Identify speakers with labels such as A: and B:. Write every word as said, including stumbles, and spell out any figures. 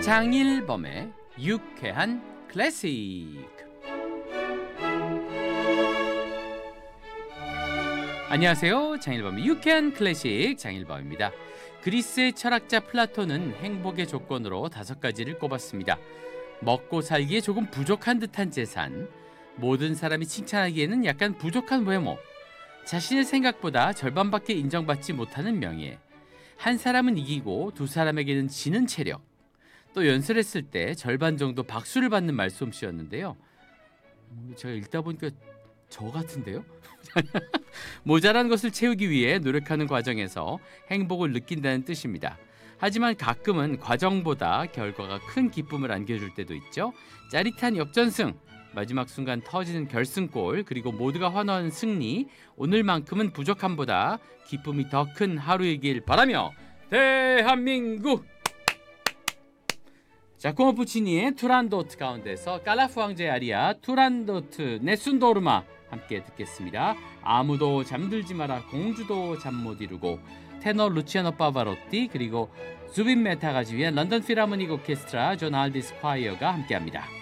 A: 장일범의 유쾌한 클래식. 안녕하세요. 장일범의 유쾌한 클래식 장일범입니다. 그리스의 철학자 플라톤은 행복의 조건으로 다섯 가지를 꼽았습니다. 먹고 살기에 조금 부족한 듯한 재산, 모든 사람이 칭찬하기에는 약간 부족한 외모, 자신의 생각보다 절반밖에 인정받지 못하는 명예, 한 사람은 이기고 두 사람에게는 지는 체력, 또 연설했을 때 절반 정도 박수를 받는 말솜씨였는데요. 제가 읽다 보니까 저 같은데요? 모자란 것을 채우기 위해 노력하는 과정에서 행복을 느낀다는 뜻입니다. 하지만 가끔은 과정보다 결과가 큰 기쁨을 안겨줄 때도 있죠. 짜릿한 역전승, 마지막 순간 터지는 결승골, 그리고 모두가 환호하는 승리, 오늘만큼은 부족함보다 기쁨이 더 큰 하루이길 바라며 대한민국! 자코모 푸치니의 투란도트 가운데서 깔라프 왕제의 아리아 투란도트 네순도르마 함께 듣겠습니다. 아무도 잠들지 마라 공주도 잠 못 이루고, 테너 루치아노 파바로티, 그리고 주빈 메타가 지휘한 런던 필하모닉 오케스트라 존 알디스 콰이어가 함께합니다.